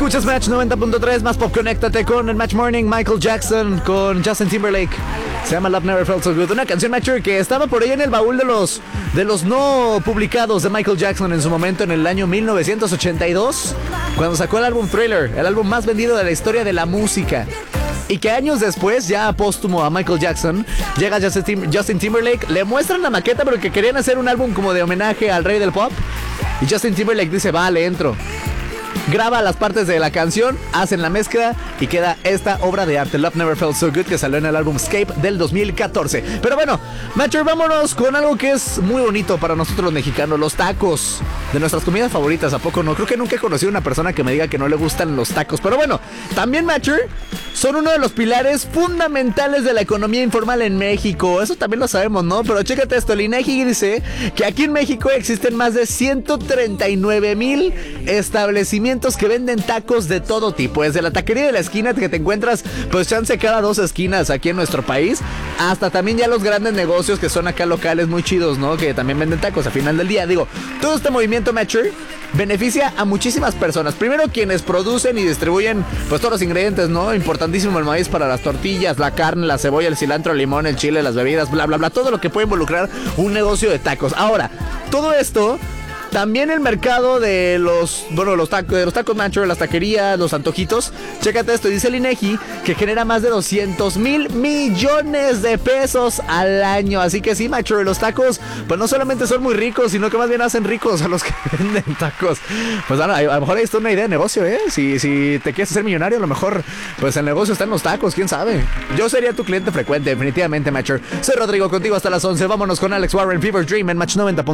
Escuchas Match 90.3, más pop, conéctate con el Match Morning, Michael Jackson con Justin Timberlake. Se llama Love Never Felt So Good, una canción, Matcher, que estaba por ahí en el baúl de los no publicados de Michael Jackson en su momento, en el año 1982, cuando sacó el álbum Thriller, el álbum más vendido de la historia de la música. Y que años después, ya póstumo a Michael Jackson, llega Justin Timberlake, le muestran la maqueta, pero que querían hacer un álbum como de homenaje al rey del pop. Y Justin Timberlake dice, vale, entro. Graba las partes de la canción, hacen la mezcla y queda esta obra de arte, Love Never Felt So Good, que salió en el álbum Escape del 2014. Pero bueno, Matcher, vámonos con algo que es muy bonito para nosotros los mexicanos, los tacos, de nuestras comidas favoritas, ¿a poco no? Creo que nunca he conocido a una persona que me diga que no le gustan los tacos. Pero bueno, también, Matcher, son uno de los pilares fundamentales de la economía informal en México. Eso también lo sabemos, ¿no? Pero chécate esto, el INEGI dice que aquí en México existen más de 139,000 establecimientos que venden tacos de todo tipo. Desde la taquería de la esquina que te encuentras, pues chance cada 2 esquinas aquí en nuestro país, hasta también ya los grandes negocios que son acá locales muy chidos, ¿no? Que también venden tacos al final del día. Digo, todo este movimiento, Matcher, beneficia a muchísimas personas. Primero, quienes producen y distribuyen pues todos los ingredientes, ¿no? Importantísimo el maíz para las tortillas, la carne, la cebolla, el cilantro, el limón, el chile, las bebidas, bla, bla, bla. Todo lo que puede involucrar un negocio de tacos. Ahora, todo esto, también el mercado de los tacos, Matcher, las taquerías, los antojitos. Chécate esto, dice el INEGI que genera más de 200,000 millones de pesos al año. Así que sí, Matcher, los tacos pues no solamente son muy ricos, sino que más bien hacen ricos a los que venden tacos. Pues a lo mejor ahí está una idea de negocio, Si te quieres hacer millonario, a lo mejor pues el negocio está en los tacos, quién sabe. Yo sería tu cliente frecuente, definitivamente, Matcher. Soy Rodrigo, contigo hasta las 11. Vámonos con Alex Warren, Fever Dream en Match 90.